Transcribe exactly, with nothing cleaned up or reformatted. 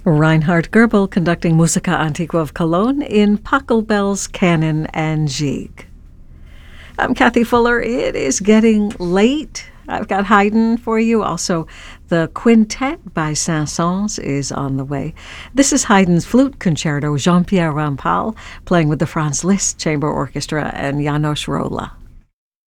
Reinhard Goebel conducting Musica Antigua of Cologne in Pachelbel's Canon and Gigue. I'm Kathy Fuller. It is getting late. I've got Haydn for you. Also, the Quintet by Saint-Saëns is on the way. This is Haydn's Flute Concerto, Jean-Pierre Rampal, playing with the Franz Liszt Chamber Orchestra and János Róla.